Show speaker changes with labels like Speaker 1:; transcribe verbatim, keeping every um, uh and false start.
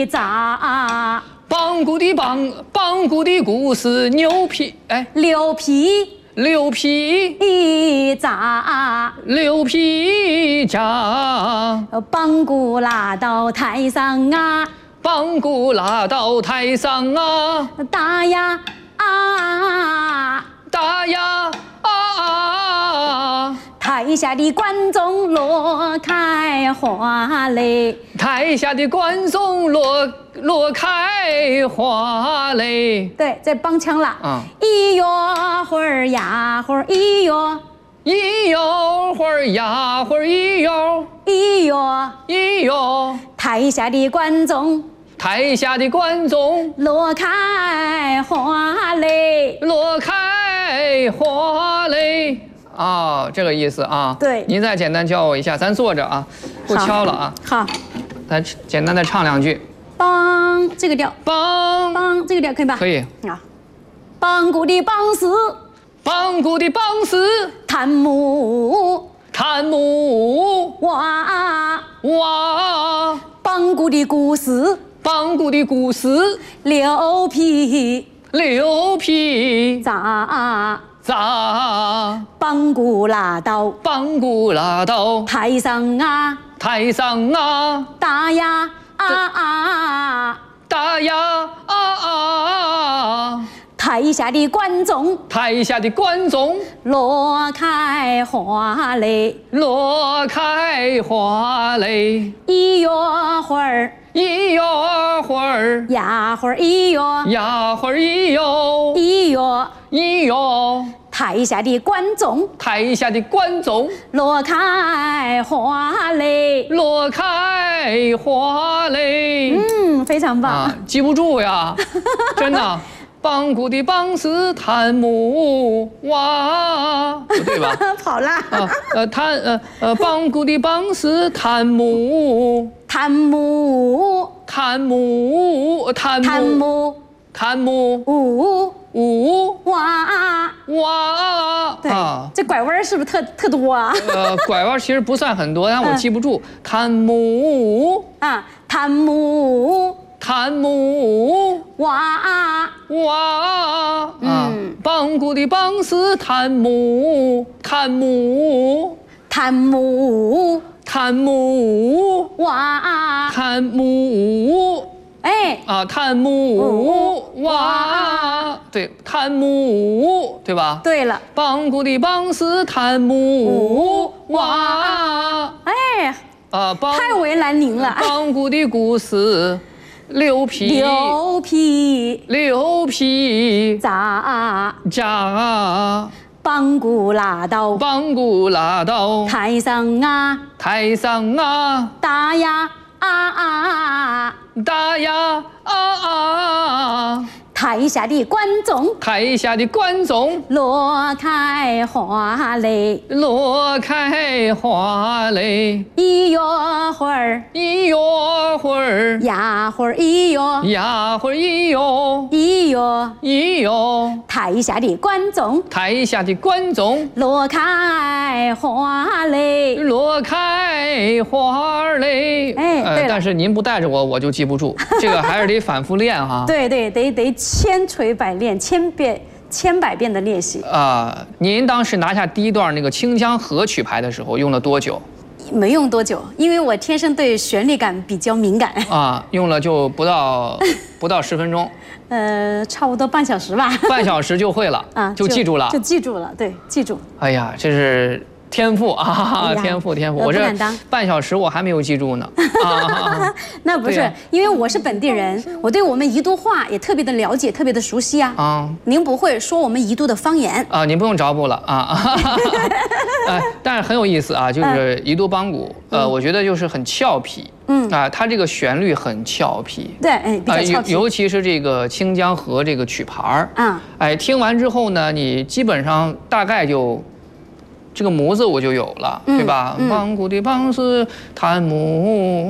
Speaker 1: 咋？
Speaker 2: 棒骨的棒，棒骨的故事，牛皮哎，
Speaker 1: 牛皮
Speaker 2: 牛皮
Speaker 1: 咋？
Speaker 2: 牛皮渣，
Speaker 1: 棒骨拉到台上啊，
Speaker 2: 棒骨拉到台上啊，
Speaker 1: 打呀啊，
Speaker 2: 打呀啊！
Speaker 1: 台下的观众落开花嘞，
Speaker 2: 台下的观众落落开花嘞。
Speaker 1: 对，在帮腔了。
Speaker 2: 嗯，
Speaker 1: 咿哟会儿呀会儿，咿哟
Speaker 2: 咿哟会儿呀会儿，咿哟
Speaker 1: 咿哟，
Speaker 2: 咿哟。
Speaker 1: 台下的观众
Speaker 2: 台下的观众
Speaker 1: 落开花嘞，
Speaker 2: 落开花嘞。啊、哦，这个意思啊。
Speaker 1: 对，
Speaker 2: 您再简单教我一下，咱坐着啊，不敲了啊。
Speaker 1: 好，
Speaker 2: 咱简单的唱两句。
Speaker 1: 梆这个调，
Speaker 2: 梆
Speaker 1: 梆这个调可以吧？
Speaker 2: 可以。
Speaker 1: 啊，梆鼓的梆是
Speaker 2: 梆鼓的梆是
Speaker 1: 弹木
Speaker 2: 弹木
Speaker 1: 哇
Speaker 2: 哇，
Speaker 1: 梆鼓的故事
Speaker 2: 梆鼓的故事，
Speaker 1: 牛皮
Speaker 2: 牛皮
Speaker 1: 咋？
Speaker 2: 咋？
Speaker 1: 梆鼓拉到
Speaker 2: 梆鼓拉到
Speaker 1: 台上啊，
Speaker 2: 台上啊，
Speaker 1: 打呀啊啊！
Speaker 2: 打呀啊啊！
Speaker 1: 台下的观众
Speaker 2: 台下的观众
Speaker 1: 落开花嘞，
Speaker 2: 落开花嘞，
Speaker 1: 咿哟会儿
Speaker 2: 咿哟会儿
Speaker 1: 呀会儿，咿哟
Speaker 2: 呀会儿，咿哟
Speaker 1: 咿哟。
Speaker 2: 咿哟。
Speaker 1: 台下的观众
Speaker 2: 台下的观众
Speaker 1: 落开花嘞，
Speaker 2: 落开花嘞。
Speaker 1: 嗯，非常棒。
Speaker 2: 啊，记不住呀，真的。梆鼓的梆是弹木哇，不对吧？
Speaker 1: 跑啦。
Speaker 2: 啊，呃，弹呃呃，梆鼓的梆是弹木，
Speaker 1: 弹木，
Speaker 2: 弹木，弹
Speaker 1: 弹
Speaker 2: 木，
Speaker 1: 木，
Speaker 2: 弹木，
Speaker 1: 呜
Speaker 2: 呜
Speaker 1: 哇。
Speaker 2: 哇。
Speaker 1: 对，
Speaker 2: 啊，
Speaker 1: 这拐弯是不是特特多啊？
Speaker 2: 呃，拐弯其实不算很多，但我记不住。弹木，
Speaker 1: 啊，弹木，
Speaker 2: 弹木。
Speaker 1: 哇
Speaker 2: 哇啊！
Speaker 1: 嗯
Speaker 2: 梆鼓的梆是弹木，弹木，
Speaker 1: 弹木，
Speaker 2: 弹木，
Speaker 1: 哇。
Speaker 2: 弹木
Speaker 1: 哎，
Speaker 2: 啊，弹木哇！对，弹木，对吧？
Speaker 1: 对了，
Speaker 2: 梆鼓的梆是弹木哇！
Speaker 1: 哎，
Speaker 2: 啊，梆
Speaker 1: 太为难您了。
Speaker 2: 梆鼓的故事，牛皮
Speaker 1: 牛皮
Speaker 2: 牛皮
Speaker 1: 咋？
Speaker 2: 渣。
Speaker 1: 梆鼓拉到
Speaker 2: 梆鼓拉到
Speaker 1: 台上啊，
Speaker 2: 台上啊，
Speaker 1: 打呀啊啊！
Speaker 2: 打呀啊啊！
Speaker 1: 台下的观众
Speaker 2: 台下的观众
Speaker 1: 落开花嘞，
Speaker 2: 落开花嘞，
Speaker 1: 咿哟会儿
Speaker 2: 咿哟会儿
Speaker 1: 呀会儿，咿哟
Speaker 2: 呀会儿，咿哟
Speaker 1: 咿哟。
Speaker 2: 咿哟。
Speaker 1: 台下的观众
Speaker 2: 台下的观众
Speaker 1: 落开花嘞，
Speaker 2: 落开花嘞。
Speaker 1: 哎对了
Speaker 2: 但是您不带着我，我就记不住，这个还是得反复练哈。
Speaker 1: 对对，得得千锤百炼，千遍千百遍的练习。
Speaker 2: 啊、您当时拿下第一段那个清江河曲牌的时候，用了多久？
Speaker 1: 没用多久，因为我天生对旋律感比较敏感。
Speaker 2: 啊，用了就不到不到十分钟，
Speaker 1: 呃，差不多半小时吧。
Speaker 2: 半小时就会了，
Speaker 1: 啊，
Speaker 2: 就记住了
Speaker 1: 就。记住了，对，记住。
Speaker 2: 哎呀，这是天赋啊，
Speaker 1: 哎呀
Speaker 2: 天赋天赋！
Speaker 1: 呃
Speaker 2: 我这
Speaker 1: 不敢当
Speaker 2: 半小时我还没有记住呢。啊，
Speaker 1: 那不是、
Speaker 2: 对呀
Speaker 1: 因为我是本地人，我对我们宜都话也特别的了解，特别的熟悉啊。
Speaker 2: 啊
Speaker 1: 您不会说我们宜都的方言？
Speaker 2: 啊！你不用找补了啊。哎，但是很有意思啊，就是宜都梆鼓，呃，我觉得就是很俏皮。
Speaker 1: 嗯
Speaker 2: 啊，它这个旋律很俏皮。
Speaker 1: 对，哎，比较
Speaker 2: 啊，尤
Speaker 1: 俏皮。
Speaker 2: 尤其是这个清江河这个曲牌儿，
Speaker 1: 啊，
Speaker 2: 哎，听完之后呢，你基本上大概就这个模子我就有了，
Speaker 1: 嗯
Speaker 2: 对吧？
Speaker 1: 嗯
Speaker 2: 梆鼓的梆是弹木。